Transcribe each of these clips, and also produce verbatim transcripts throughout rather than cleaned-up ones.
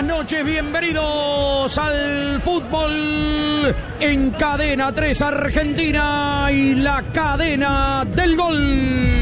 buenas noches, bienvenidos al fútbol en Cadena tres Argentina y la cadena del gol.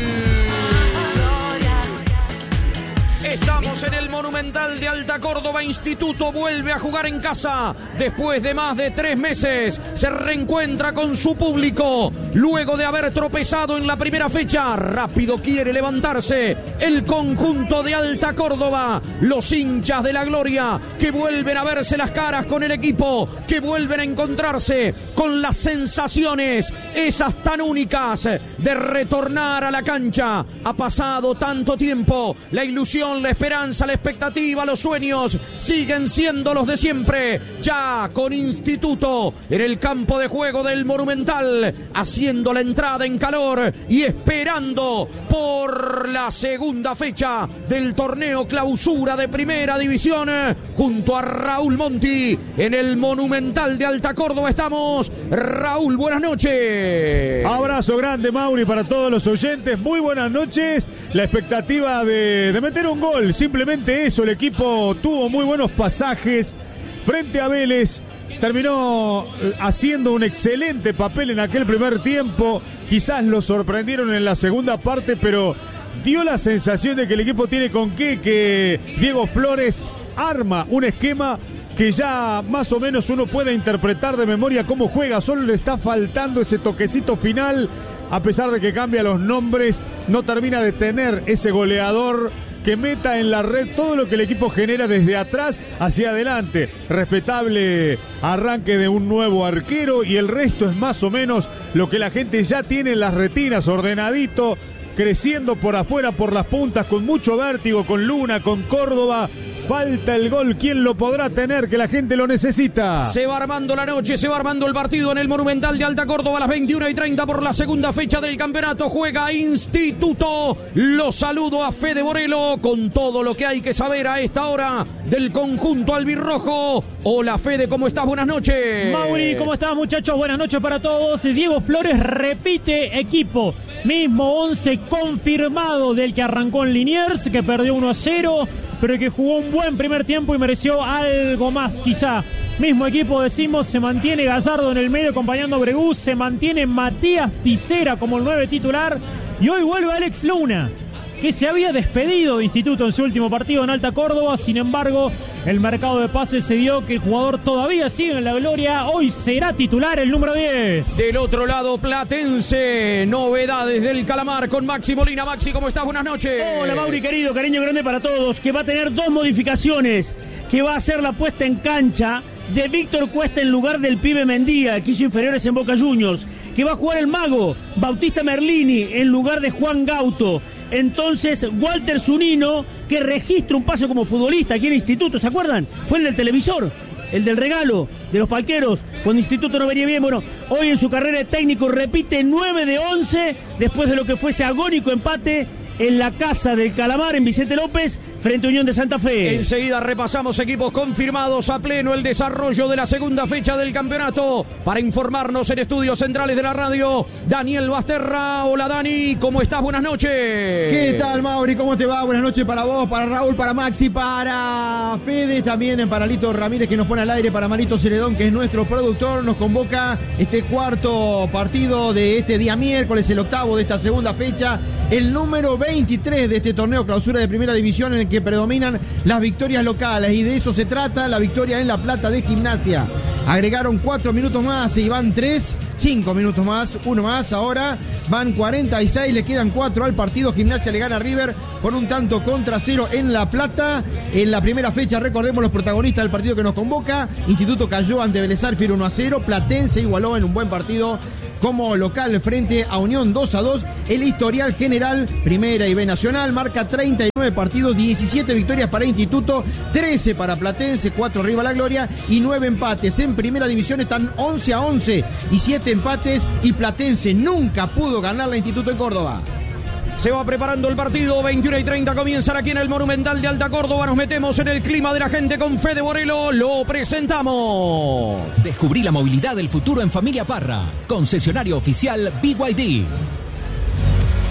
Estamos en el Monumental de Alta Córdoba. Instituto vuelve a jugar en casa después de más de tres meses. Se reencuentra con su público luego de haber tropezado en la primera fecha. Rápido quiere levantarse el conjunto de Alta Córdoba. Los hinchas de la gloria que vuelven a verse las caras con el equipo, que vuelven a encontrarse con las sensaciones esas tan únicas de retornar a la cancha. Ha pasado tanto tiempo, la ilusión, la esperanza, la expectativa, los sueños siguen siendo los de siempre. Ya con Instituto en el campo de juego del Monumental, haciendo la entrada en calor y esperando por la segunda fecha del torneo clausura de Primera División, junto a Raúl Monti en el Monumental de Alta Córdoba. Estamos. Raúl, buenas noches. Abrazo grande, Mauri, para todos los oyentes. Muy buenas noches. La expectativa de, de meter un gol, simplemente eso. El equipo tuvo muy buenos pasajes frente a Vélez. Terminó haciendo un excelente papel en aquel primer tiempo. Quizás lo sorprendieron en la segunda parte, pero dio la sensación de que el equipo tiene con qué, que Diego Flores arma un esquema que ya más o menos uno puede interpretar de memoria cómo juega. Solo le está faltando ese toquecito final. A pesar de que cambia los nombres, no termina de tener ese goleador que meta en la red todo lo que el equipo genera desde atrás hacia adelante. Respetable arranque de un nuevo arquero y el resto es más o menos lo que la gente ya tiene en las retinas, ordenadito, creciendo por afuera, por las puntas, con mucho vértigo, con Luna, con Córdoba. Falta el gol, ¿quién lo podrá tener? Que la gente lo necesita. Se va armando la noche, se va armando el partido en el Monumental de Alta Córdoba a las veintiuna y treinta por la segunda fecha del campeonato. Juega Instituto. Lo saludo a Fede Borelo con todo lo que hay que saber a esta hora del conjunto albirrojo. Hola Fede, ¿cómo estás? Buenas noches. Mauri, ¿cómo estás, muchachos? Buenas noches para todos. Diego Flores repite equipo. Mismo once confirmado del que arrancó en Liniers, que perdió uno a cero, pero que jugó un buen primer tiempo y mereció algo más quizá. Mismo equipo, decimos, se mantiene Gallardo en el medio acompañando a Bregú, se mantiene Matías Ticera como el nueve titular y hoy vuelve Alex Luna, que se había despedido de Instituto en su último partido en Alta Córdoba. Sin embargo, el mercado de pases se dio que el jugador todavía sigue en la gloria. Hoy será titular el número diez. Del otro lado, Platense. Novedades del Calamar con Maxi Molina. Maxi, ¿cómo estás? Buenas noches. Hola, Mauri, querido. Cariño grande para todos. Que va a tener dos modificaciones. Que va a ser la puesta en cancha de Víctor Cuesta en lugar del pibe Mendía, que hizo inferiores en Boca Juniors. Que va a jugar el mago Bautista Merlini en lugar de Juan Gauto. Entonces, Walter Zunino, que registra un paso como futbolista aquí en Instituto, ¿se acuerdan? Fue el del televisor, el del regalo, de los palqueros, cuando Instituto no venía bien. Bueno, hoy en su carrera de técnico repite nueve de once, después de lo que fue ese agónico empate en la casa del Calamar, en Vicente López, frente a Unión de Santa Fe. Enseguida repasamos equipos confirmados a pleno el desarrollo de la segunda fecha del campeonato. Para informarnos en estudios centrales de la radio, Daniel Basterra. Hola Dani, ¿cómo estás? Buenas noches. ¿Qué tal, Mauri? ¿Cómo te va? Buenas noches para vos, para Raúl, para Maxi, para Fede, también para Lito Ramírez, que nos pone al aire, para Marito Celedón, que es nuestro productor. Nos convoca este cuarto partido de este día miércoles, el octavo de esta segunda fecha, el número veintitrés de este torneo clausura de Primera División, en el que predominan las victorias locales, y de eso se trata la victoria en La Plata de Gimnasia. Agregaron cuatro minutos más y van tres, cinco minutos más, uno más, ahora van cuarenta y seis, le quedan cuatro al partido. Gimnasia le gana a River por un tanto contra cero en La Plata. En la primera fecha, recordemos los protagonistas del partido que nos convoca. Instituto cayó ante Vélez Sarsfield uno a cero, Platense igualó en un buen partido como local frente a Unión dos a dos. El historial general, Primera y B Nacional, marca treinta y nueve partidos, diecisiete victorias para Instituto, trece para Platense, cuatro arriba la gloria y nueve empates. En Primera División están once a once y siete empates, y Platense nunca pudo ganarle a Instituto en Córdoba. Se va preparando el partido, veintiuna y treinta comienzan aquí en el Monumental de Alta Córdoba. Nos metemos en el clima de la gente con Fede Borelo. Lo presentamos. Descubrí la movilidad del futuro en Familia Parra. Concesionario oficial B Y D. A ver,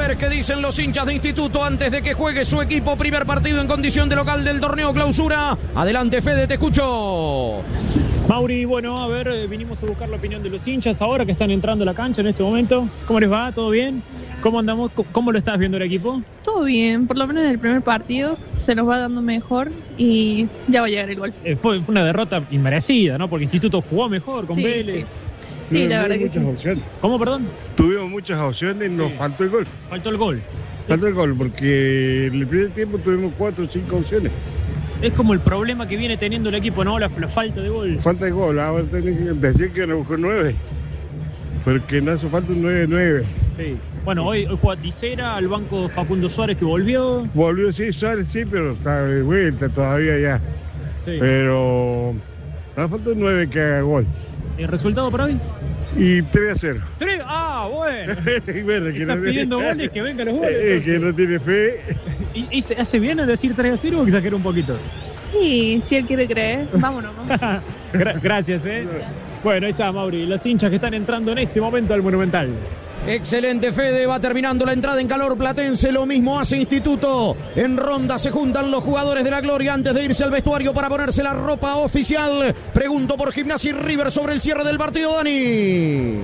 ver qué dicen los hinchas de Instituto antes de que juegue su equipo primer partido en condición de local del torneo clausura. Adelante, Fede, te escucho. Mauri, bueno, a ver, vinimos a buscar la opinión de los hinchas ahora que están entrando a la cancha en este momento. ¿Cómo les va? ¿Todo bien? ¿Cómo andamos? ¿Cómo lo estás viendo el equipo? Todo bien, por lo menos en el primer partido se nos va dando mejor y ya va a llegar el gol. Eh, fue, fue una derrota inmerecida, ¿no? Porque Instituto jugó mejor con sí, Vélez. Sí, sí la verdad que sí. Opciones. ¿Cómo, perdón? Tuvimos muchas opciones, sí. Nos faltó el gol. Faltó el gol. Faltó el gol, porque en el primer tiempo tuvimos cuatro o cinco opciones. Es como el problema que viene teniendo el equipo, ¿no? La, la falta de gol. Falta de gol, ahora tenés que decir que nos buscó nueve. Porque no hace falta un nueve nueve. Sí. Bueno, hoy, hoy juega Tisera, al banco Facundo Suárez que volvió. Volvió, sí, Suárez sí, pero está de vuelta todavía ya. Sí. Pero nos falta un nueve que haga gol. ¿El resultado para hoy? Y tres a cero. ¿tres? Ah, bueno. bueno que Estás no pidiendo tiene... goles, que vengan los goles. Eh, que no tiene fe. ¿Y, ¿Y se hace bien al decir tres a cero o exagera un poquito? Sí, si él quiere creer, vámonos. ¿no? Gracias, ¿eh? Bueno, ahí está, Mauri. Las hinchas que están entrando en este momento al Monumental. Excelente, Fede, va terminando la entrada en calor platense, lo mismo hace Instituto. En ronda se juntan los jugadores de la Gloria antes de irse al vestuario para ponerse la ropa oficial. Pregunto por Gimnasia y River sobre el cierre del partido, Dani.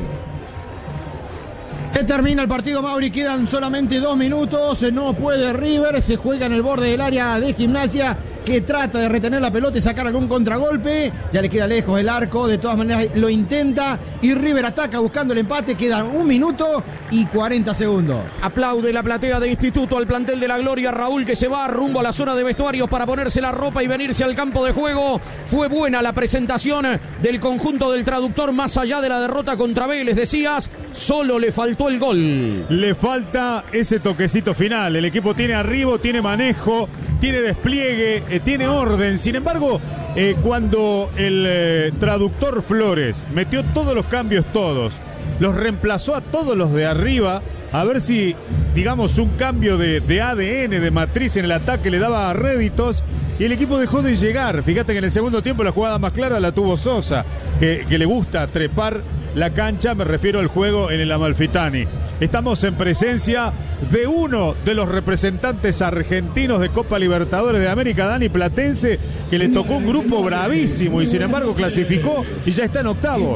Que termina el partido, Mauri, quedan solamente dos minutos, no puede River, se juega en el borde del área de Gimnasia, que trata de retener la pelota y sacar algún contragolpe, ya le queda lejos el arco, de todas maneras lo intenta y River ataca buscando el empate, quedan un minuto y cuarenta segundos. Aplaude la platea de Instituto al plantel de la Gloria, Raúl, que se va rumbo a la zona de vestuarios para ponerse la ropa y venirse al campo de juego. Fue buena la presentación del conjunto del traductor, más allá de la derrota contra Vélez, decías, solo le faltó el gol. Le falta ese toquecito final, el equipo tiene arribo, tiene manejo, tiene despliegue, eh, tiene orden. Sin embargo, eh, cuando el eh, traductor Flores metió todos los cambios, todos, los reemplazó a todos los de arriba, a ver si, digamos, un cambio de, de A D N, de matriz en el ataque le daba réditos, y el equipo dejó de llegar. Fíjate que en el segundo tiempo la jugada más clara la tuvo Sosa, que, que le gusta trepar la cancha, me refiero al juego en el Amalfitani. Estamos en presencia de uno de los representantes argentinos de Copa Libertadores de América, Dani, Platense, que le tocó un grupo bravísimo y sin embargo clasificó y ya está en octavos.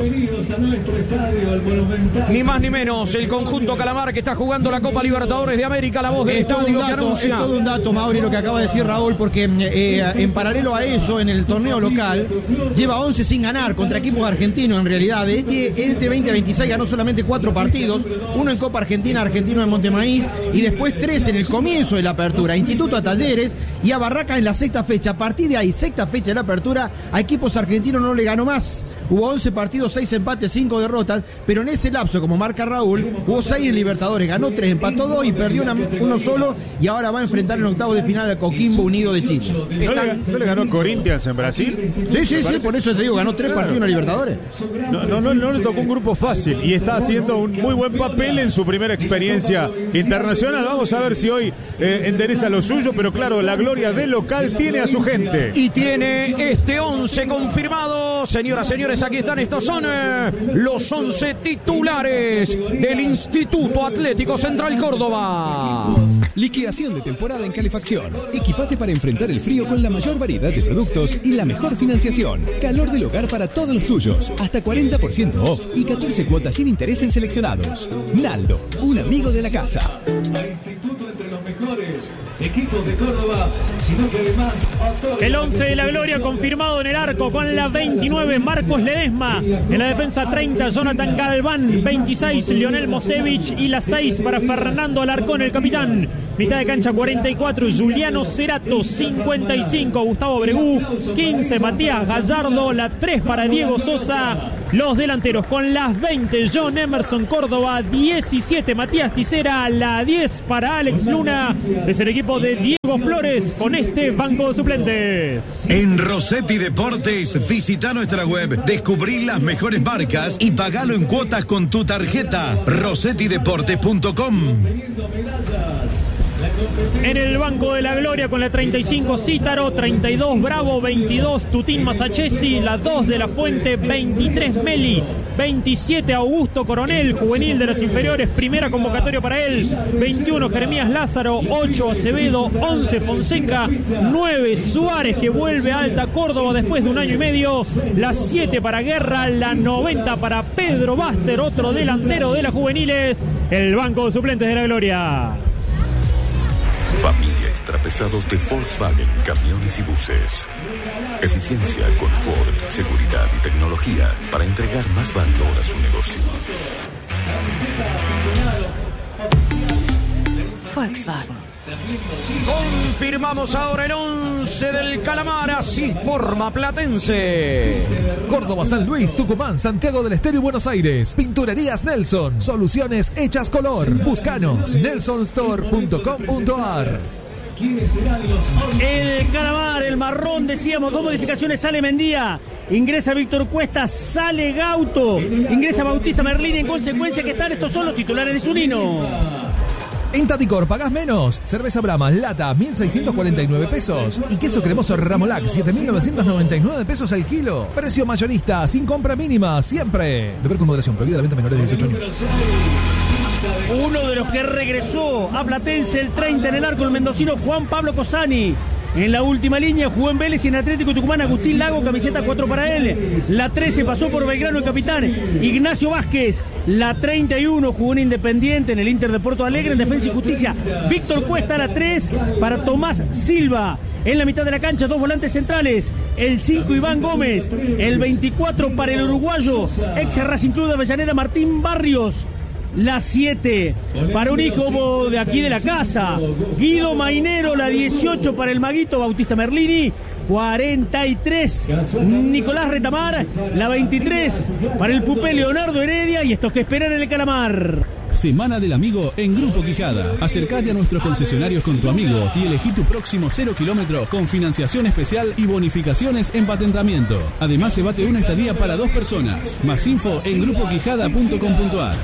Ni más ni menos, el conjunto Calamar que está jugando la Copa Libertadores de América, la voz del es estadio dato, que anuncia. Es todo un dato, Mauri, lo que acaba de decir Raúl, porque eh, en paralelo a eso, en el torneo local, lleva once sin ganar contra equipos argentinos en realidad. Este, este veinte veintiséis ganó solamente cuatro partidos, uno en Copa Argentina, Argentino en Montemaíz, y después tres en el comienzo de la apertura, Instituto a Talleres y a Barracas en la sexta fecha. A partir de ahí, sexta fecha de la apertura, a equipos argentinos no le ganó más. Hubo once partidos, seis empates, cinco derrotas, pero en ese lapso, como marca Raúl, hubo seis en Libertadores, ganó tres, empató dos y perdió una, uno solo, y ahora va a enfrentar en octavos de final al Coquimbo Unido de Chile. ¿No le, ¿no le ganó Corinthians en Brasil? Sí, sí, sí, por eso te digo, ganó tres partidos en Libertadores. No, no, no, no le tocó un grupo fácil y está haciendo un muy buen papel en su primera experiencia internacional. Vamos a ver si hoy eh, endereza lo suyo, pero claro, la Gloria del local tiene a su gente. Y tiene este once confirmado. Señoras, señores, aquí están, estos son eh, los once titulares del Instituto Atlético Central Córdoba. Liquidación de temporada en calefacción. Equipate para enfrentar el frío con la mayor variedad de productos y la mejor financiación. Calor del hogar para todos los tuyos. Hasta cuarenta por ciento off y catorce cuotas sin interés en seleccionados. Naldo, un amigo de la casa. Instituto entre los mejores equipos de Córdoba, sino que además el once de la Gloria confirmado en el arco con la veintinueve Marcos Ledesma, en la defensa treinta Jonathan Galván, veintiséis Lionel Mosevich y la seis para Fernando Alarcón, el capitán. Mitad de cancha cuarenta y cuatro Juliano Cerato, cincuenta y cinco Gustavo Bregú, quince Matías Gallardo, la tres para Diego Sosa. Los delanteros con las veinte John Emerson Córdoba, diecisiete Matías Tisera, la diez para Alex Luna. Es el equipo de Diego Flores con este banco de suplentes. En Rossetti Deportes, visita nuestra web, descubrí las mejores marcas y pagalo en cuotas con tu tarjeta. rossetti deportes punto com. En el banco de la gloria con la treinta y cinco Cítaro, treinta y dos Bravo, veintidós Tutín Masachesi, la dos de la Fuente, veintitrés Meli, veintisiete Augusto Coronel, juvenil de las inferiores, primera convocatoria para él, veintiuno Jeremías Lázaro, ocho Acevedo, once Fonseca, nueve Suárez que vuelve a Alta Córdoba después de un año y medio, la siete para Guerra, la noventa para Pedro Baster, otro delantero de las juveniles, el banco de suplentes de la gloria. Familia Extrapesados de Volkswagen, camiones y buses. Eficiencia, confort, seguridad y tecnología para entregar más valor a su negocio. Volkswagen. Confirmamos ahora el once del Calamar, así forma Platense. Córdoba, San Luis, Tucumán, Santiago del Estero y Buenos Aires. Pinturerías Nelson, soluciones hechas color. Búscanos, nelson store punto com punto a r. El Calamar, el marrón, decíamos, dos modificaciones, sale Mendía, ingresa Víctor Cuesta, sale Gauto, ingresa Bautista Merlín, en consecuencia que están, estos son los titulares de Zunino. En Taticor pagás menos. Cerveza Brahma, lata, mil seiscientos cuarenta y nueve pesos. Y queso cremoso Ramolac, siete mil novecientos noventa y nueve pesos al kilo. Precio mayorista, sin compra mínima, siempre. Deber con moderación, prohibida la venta a menores de dieciocho años. Uno de los que regresó a Platense, el treinta en el arco, el mendocino Juan Pablo Cosani. En la última línea jugó en Vélez y en Atlético Tucumán Agustín Lago, camiseta cuatro para él. La trece pasó por Belgrano el capitán Ignacio Vázquez. La treinta y uno jugó en Independiente, en el Inter de Porto Alegre, en Defensa y Justicia. Víctor Cuesta, la tres para Tomás Silva. En la mitad de la cancha, dos volantes centrales. El cinco, Iván Gómez. El veinticuatro para el uruguayo, ex Racing Club de Avellaneda, Martín Barrios. La siete para un hijo de aquí de la casa, Guido Mainero. La dieciocho para el maguito Bautista Merlini. cuarenta y tres Nicolás Retamar. La veintitrés para el pupé Leonardo Heredia. Y estos que esperan en el Calamar. Semana del Amigo en Grupo Quijada. Acércate a nuestros concesionarios con tu amigo y elegí tu próximo cero kilómetro con financiación especial y bonificaciones en patentamiento. Además, se bate una estadía para dos personas. Más info en grupo quijada punto com punto a r.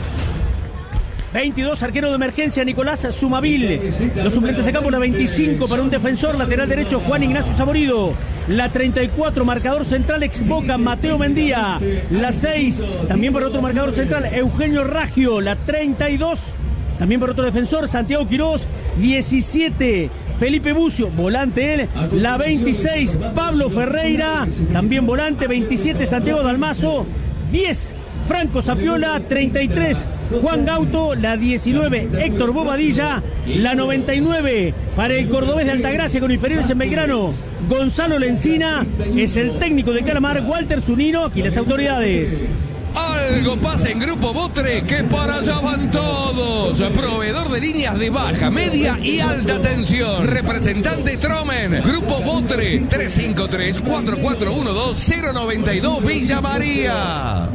veintidós, arquero de emergencia Nicolás Sumaville. Los suplentes de campo, la veinticinco para un defensor, lateral derecho Juan Ignacio Saborido. La treinta y cuatro, marcador central ex Boca, Mateo Mendía. La seis, también para otro marcador central, Eugenio Raggio. La treinta y dos, también para otro defensor, Santiago Quirós. diecisiete, Felipe Bucio, volante él. La veintiséis, Pablo Ferreira, también volante. veintisiete, Santiago Dalmazo. diez, Franco Zapiola. Treinta y tres, Juan Gauto. La diecinueve, Héctor Bobadilla. La noventa y nueve para el cordobés de Altagracia con inferiores en Belgrano, Gonzalo Lencina. Es el técnico de Calamar, Walter Zunino. Aquí las autoridades. Algo pasa en Grupo Botre, que para allá van todos. Proveedor de líneas de baja, media y alta tensión. Representante Tromen. Grupo Botre, tres cinco tres, cuatro cuatro uno dos, cero nueve dos, Villa María.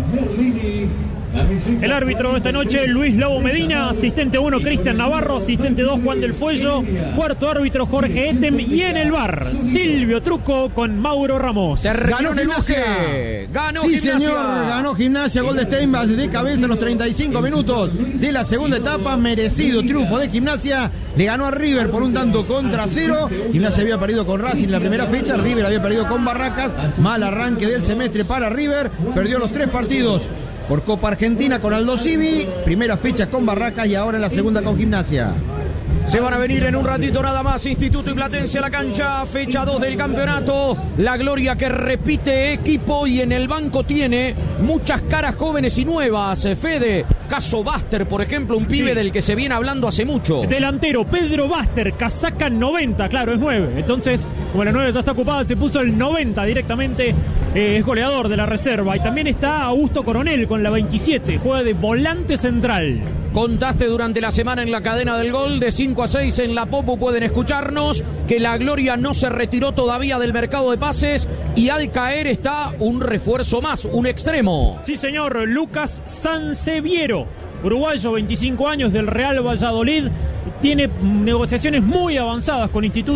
El árbitro de esta noche, Luis Lobo Medina. Asistente uno, Cristian Navarro. Asistente dos, Juan del Fuello. Cuarto árbitro, Jorge Etem. Y en el bar, Silvio Truco con Mauro Ramos. Ganó Gimnasia. Ganó sí, Gimnasia. señor. Ganó Gimnasia. Gol de Steinbach de cabeza en los treinta y cinco minutos de la segunda etapa. Merecido triunfo de Gimnasia. Le ganó a River por un tanto contra cero. Gimnasia había perdido con Racing en la primera fecha. River había perdido con Barracas. Mal arranque del semestre para River. Perdió los tres partidos por Copa Argentina con Aldo Civi, primera fecha con Barracas y ahora en la segunda con Gimnasia. Se van a venir en un ratito nada más Instituto y Platense a la cancha, fecha dos del campeonato. La Gloria que repite equipo y en el banco tiene muchas caras jóvenes y nuevas. Fede, caso Baster, por ejemplo, un pibe sí. del que se viene hablando hace mucho. Delantero, Pedro Baster, casaca noventa, claro, es nueve. Entonces, como la nueve ya está ocupada, se puso el noventa directamente. Eh, es goleador de la reserva. Y también está Augusto Coronel con la veintisiete, juega de volante central. Contaste durante la semana en la cadena del gol de cinco a seis en la Popo, pueden escucharnos, que la Gloria no se retiró todavía del mercado de pases y al caer está un refuerzo más, un extremo. Sí, señor, Lucas Sanseviero, uruguayo, veinticinco años, del Real Valladolid, tiene negociaciones muy avanzadas con Instituto.